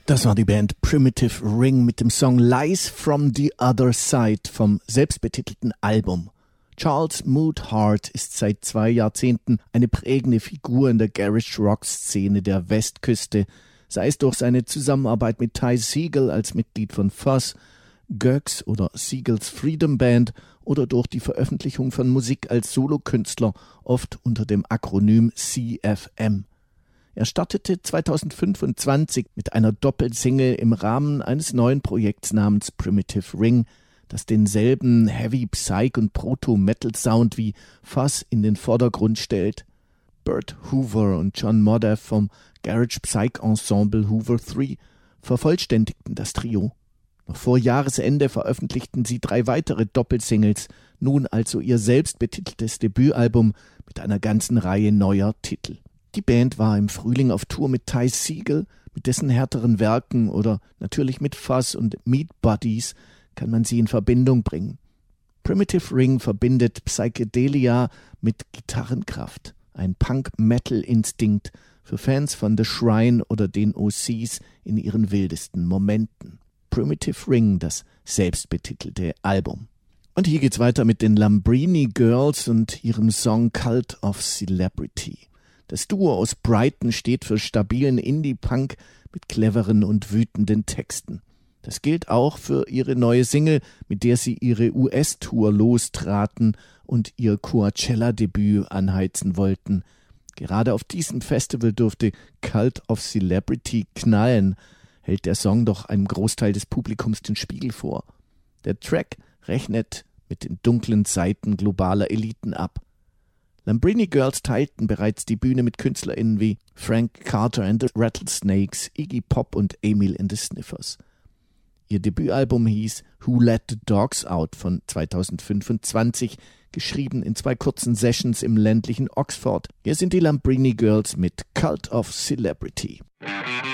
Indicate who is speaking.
Speaker 1: Das war die Band Primitive Ring mit dem Song Lies from the Other Side vom selbstbetitelten Album. Charles Mood Hart ist seit 2 Jahrzehnten eine prägende Figur in der Garage-Rock-Szene der Westküste, sei es durch seine Zusammenarbeit mit Ty Segall als Mitglied von Fuzz, Gurks oder Seagulls Freedom Band oder durch die Veröffentlichung von Musik als Solokünstler, oft unter dem Akronym CFM. Er startete 2025 mit einer Doppelsingle im Rahmen eines neuen Projekts namens Primitive Ring, das denselben Heavy Psych und Proto-Metal-Sound wie Fuzz in den Vordergrund stellt. Bert Hoover und John Modaff vom Garage Psych Ensemble Hoover 3 vervollständigten das Trio. Noch vor Jahresende veröffentlichten sie 3 weitere Doppelsingles, nun also ihr selbstbetiteltes Debütalbum mit einer ganzen Reihe neuer Titel. Die Band war im Frühling auf Tour mit Ty Segall, mit dessen härteren Werken oder natürlich mit Fuzz und Meat Buddies kann man sie in Verbindung bringen. Primitive Ring verbindet Psychedelia mit Gitarrenkraft, ein Punk-Metal-Instinkt für Fans von The Shrine oder den OCs in ihren wildesten Momenten. Primitive Ring, das selbstbetitelte Album. Und hier geht's weiter mit den Lambrini Girls und ihrem Song Cult of Celebrity. Das Duo aus Brighton steht für stabilen Indie-Punk mit cleveren und wütenden Texten. Das gilt auch für ihre neue Single, mit der sie ihre US-Tour lostraten und ihr Coachella-Debüt anheizen wollten. Gerade auf diesem Festival durfte Cult of Celebrity knallen, hält der Song doch einem Großteil des Publikums den Spiegel vor. Der Track rechnet mit den dunklen Seiten globaler Eliten ab. Lambrini Girls teilten bereits die Bühne mit KünstlerInnen wie Frank Carter and the Rattlesnakes, Iggy Pop und Emil and the Sniffers. Ihr Debütalbum hieß Who Let the Dogs Out von 2025, geschrieben in 2 kurzen Sessions im ländlichen Oxford. Hier sind die Lambrini Girls mit Cult of Celebrity.